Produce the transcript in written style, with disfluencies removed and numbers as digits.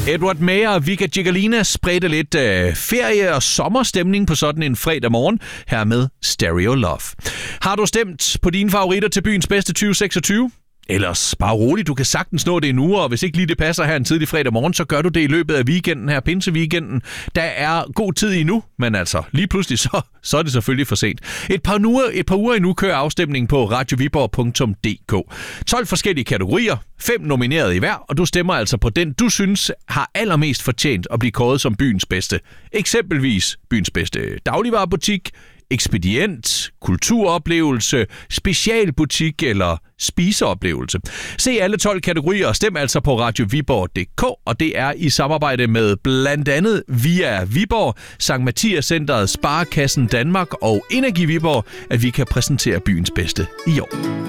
Edward Mayer og Vika Jigalina spredte lidt ferie- og sommerstemning på sådan en fredag morgen her med Stereo Love. Har du stemt på dine favoritter til byens bedste 2026? Ellers bare roligt, du kan sagtens nå det nu, og hvis ikke lige det passer her en tidlig fredag morgen, så gør du det i løbet af weekenden her, pinseweekenden. Der er god tid endnu, men altså lige pludselig så er det selvfølgelig for sent. Et par uger endnu kører afstemningen på radioviborg.dk. 12 forskellige kategorier, 5 nomineret i hver, og du stemmer altså på den, du synes har allermest fortjent at blive kåret som byens bedste. Eksempelvis byens bedste dagligvarebutik, ekspedient, kulturoplevelse, specialbutik eller spiseoplevelse. Se alle 12 kategorier og stem altså på radioviborg.dk, og det er i samarbejde med blandt andet Via Viborg, Sankt Mathias Centeret, Sparekassen Danmark og Energi Viborg, at vi kan præsentere byens bedste i år.